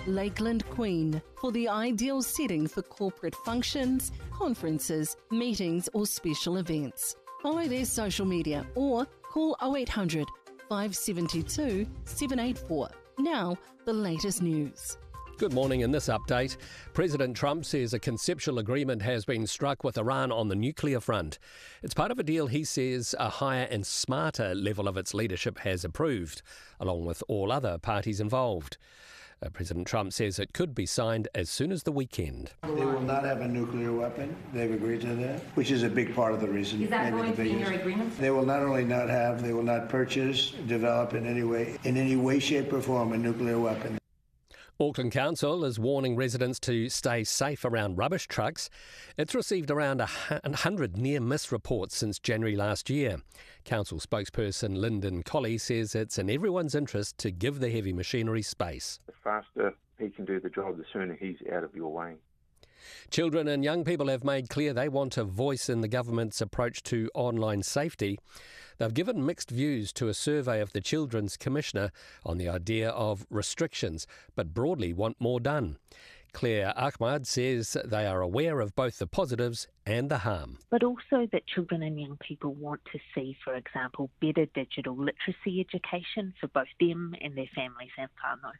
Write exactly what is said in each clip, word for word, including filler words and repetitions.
Lakeland Queen for the ideal setting for corporate functions, conferences, meetings or special events. Follow their social media or call oh eight hundred, five seven two, seven eight four. Now, the latest news. Good morning. In this update, President Trump says a conceptual agreement has been struck with Iran on the nuclear front. It's part of a deal he says a higher and smarter level of its leadership has approved, along with all other parties involved. Uh, President Trump says it could be signed as soon as the weekend. They will not have a nuclear weapon. They've agreed to that, which is a big part of the reason. Is that going to be in your agreement? They will not only not have, they will not purchase, develop in any way, in any way, shape or form a nuclear weapon. Auckland Council is warning residents to stay safe around rubbish trucks. It's received around a hundred near-miss reports since January last year. Council spokesperson Lyndon Colley says it's in everyone's interest to give the heavy machinery space. The faster he can do the job, the sooner he's out of your way. Children and young people have made clear they want a voice in the government's approach to online safety. They've given mixed views to a survey of the Children's Commissioner on the idea of restrictions, but broadly want more done. Claire Ahmad says they are aware of both the positives and the harm. But also that children and young people want to see, for example, better digital literacy education for both them and their families and whānau.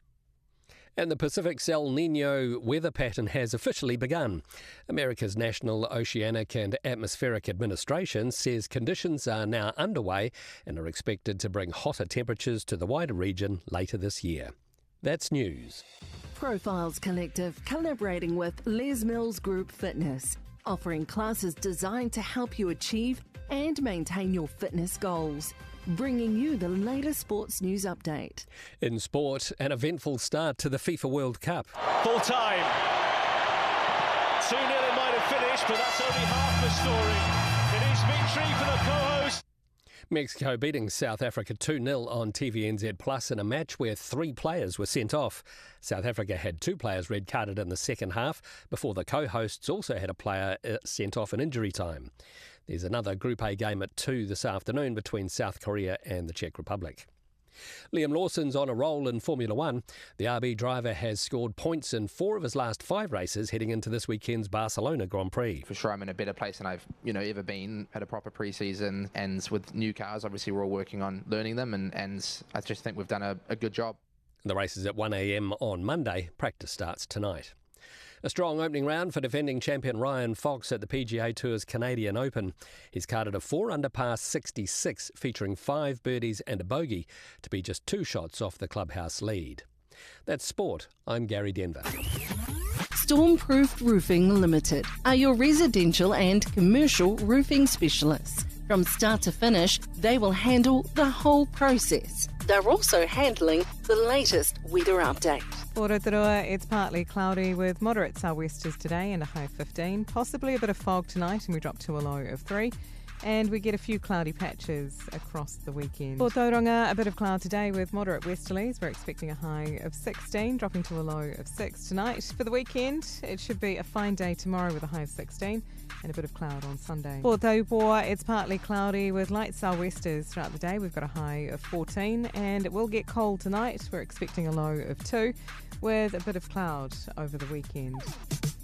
And the Pacific's El Niño weather pattern has officially begun. America's National Oceanic and Atmospheric Administration says conditions are now underway and are expected to bring hotter temperatures to the wider region later this year. That's news. Profiles Collective collaborating with Les Mills Group Fitness, offering classes designed to help you achieve and maintain your fitness goals. Bringing you the latest sports news update. In sport, an eventful start to the FIFA World Cup. Full time. two nil it might have finished, but that's only half the story. It is victory for the co-host. Mexico beating South Africa two nil on T V N Z Plus in a match where three players were sent off. South Africa had two players red-carded in the second half before the co-hosts also had a player sent off in injury time. There's another Group A game at two this afternoon between South Korea and the Czech Republic. Liam Lawson's on a roll in Formula One. The R B driver has scored points in four of his last five races heading into this weekend's Barcelona Grand Prix. For sure, I'm in a better place than I've you know ever been. Had a proper pre-season, and with new cars, obviously we're all working on learning them, and, and I just think we've done a, a good job. The race is at one a m on Monday. Practice starts tonight. A strong opening round for defending champion Ryan Fox at the P G A Tour's Canadian Open. He's carded a four-under par sixty-six, featuring five birdies and a bogey, to be just two shots off the clubhouse lead. That's sport. I'm Gary Denver. Stormproof Roofing Limited are your residential and commercial roofing specialists. From start to finish, they will handle the whole process. They're also handling the latest weather update. For Rotorua, it's partly cloudy with moderate sou'westers today and a high of fifteen. Possibly a bit of fog tonight and we drop to a low of three. And we get a few cloudy patches across the weekend. For Tauranga, a bit of cloud today with moderate westerlies. We're expecting a high of sixteen, dropping to a low of six tonight. For the weekend, it should be a fine day tomorrow with a high of sixteen and a bit of cloud on Sunday. For Taupo, it's partly cloudy with light sou'westers throughout the day. We've got a high of fourteen and it will get cold tonight. We're expecting a low of two with a bit of cloud over the weekend.